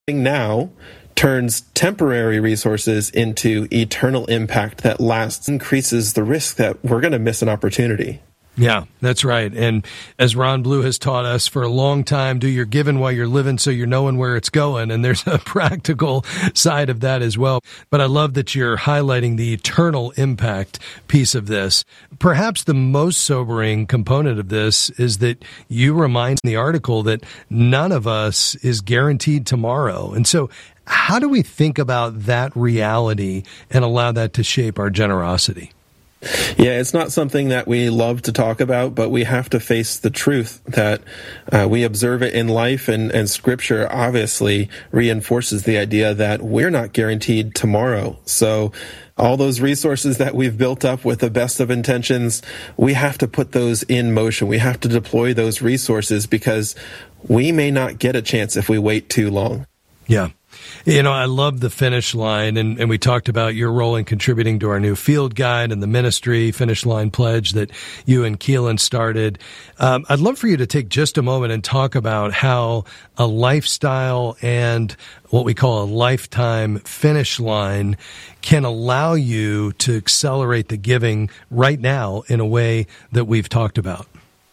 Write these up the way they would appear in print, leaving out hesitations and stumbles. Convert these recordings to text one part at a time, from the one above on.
now turns temporary resources into eternal impact that lasts, increases the risk that we're going to miss an opportunity. Yeah, that's right. And as Ron Blue has taught us for a long time, do your giving while you're living so you're knowing where it's going. And there's a practical side of that as well. But I love that you're highlighting the eternal impact piece of this. Perhaps the most sobering component of this is that you remind in the article that none of us is guaranteed tomorrow. And so how do we think about that reality and allow that to shape our generosity? Yeah, it's not something that we love to talk about, but we have to face the truth that we observe it in life, and Scripture obviously reinforces the idea that we're not guaranteed tomorrow. So all those resources that we've built up with the best of intentions, we have to put those in motion. We have to deploy those resources because we may not get a chance if we wait too long. Yeah. You know, I love the Finish Line, and we talked about your role in contributing to our new field guide and the ministry Finish Line Pledge that you and Keelan started. I'd love for you to take just a moment and talk about how a lifestyle and what we call a lifetime finish line can allow you to accelerate the giving right now in a way that we've talked about.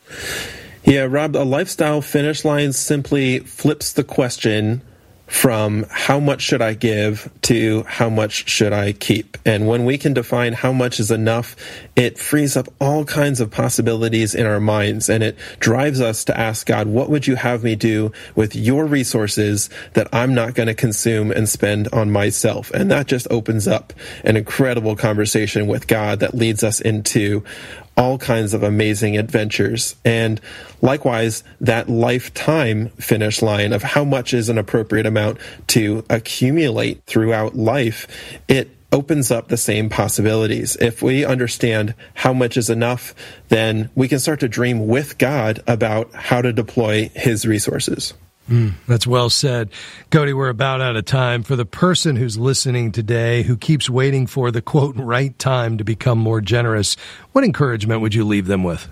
Yeah, Rob, a lifestyle finish line simply flips the question from how much should I give to how much should I keep. And when we can define how much is enough, it frees up all kinds of possibilities in our minds, and it drives us to ask God, what would you have me do with your resources that I'm not going to consume and spend on myself? And that just opens up an incredible conversation with God that leads us into all kinds of amazing adventures. And likewise, that lifetime finish line of how much is an appropriate amount to accumulate throughout life, it opens up the same possibilities. If we understand how much is enough, then we can start to dream with God about how to deploy His resources. That's well said. Cody, we're about out of time. For the person who's listening today who keeps waiting for the, quote, right time to become more generous, what encouragement would you leave them with?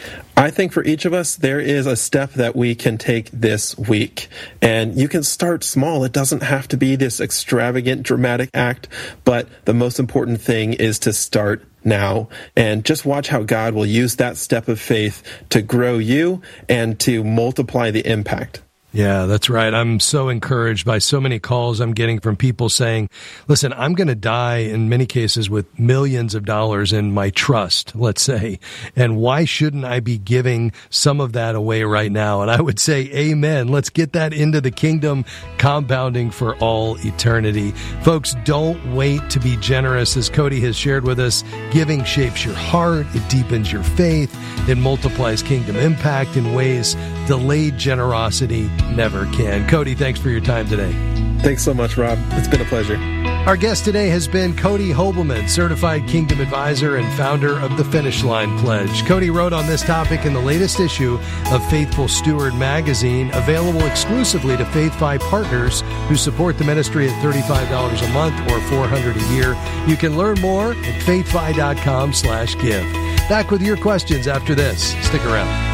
I think for each of us, there is a step that we can take this week. And you can start small. It doesn't have to be this extravagant, dramatic act. But the most important thing is to start now. And just watch how God will use that step of faith to grow you and to multiply the impact. Yeah, that's right. I'm so encouraged by so many calls I'm getting from people saying, listen, I'm going to die in many cases with millions of dollars in my trust, let's say. And why shouldn't I be giving some of that away right now? And I would say, amen. Let's get that into the kingdom, compounding for all eternity. Folks, don't wait to be generous. As Cody has shared with us, giving shapes your heart. It deepens your faith. It multiplies kingdom impact in ways delayed generosity never can. Cody, thanks for your time today. Thanks so much, Rob. It's been a pleasure. Our guest today has been Cody Hobelman, Certified Kingdom Advisor and founder of the Finish Line Pledge. Cody wrote on this topic in the latest issue of Faithful Steward magazine, available exclusively to Faith Fi partners who support the ministry at $35 a month or $400 a year. You can learn more at faithfi.com/give. Back with your questions after this. Stick around.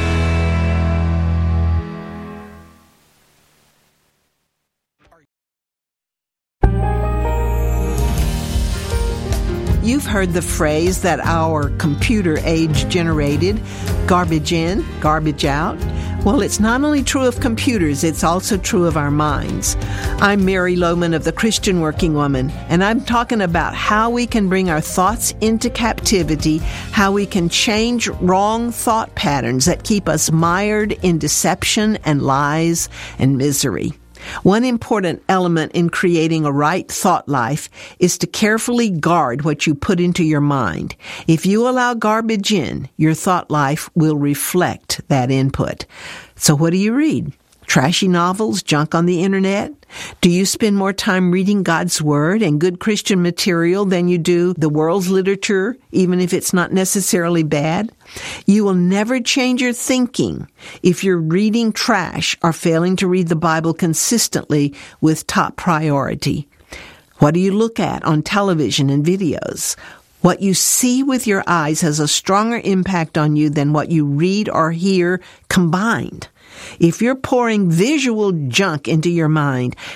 You've heard the phrase that our computer age generated, garbage in, garbage out. Well, it's not only true of computers, it's also true of our minds. I'm Mary Lohman of the Christian Working Woman, and I'm talking about how we can bring our thoughts into captivity, how we can change wrong thought patterns that keep us mired in deception and lies and misery. One important element in creating a right thought life is to carefully guard what you put into your mind. If you allow garbage in, your thought life will reflect that input. So what do you read? Trashy novels, junk on the internet? Do you spend more time reading God's Word and good Christian material than you do the world's literature, even if it's not necessarily bad? You will never change your thinking if you're reading trash or failing to read the Bible consistently with top priority. What do you look at on television and videos? What you see with your eyes has a stronger impact on you than what you read or hear combined. If you're pouring visual junk into your mind,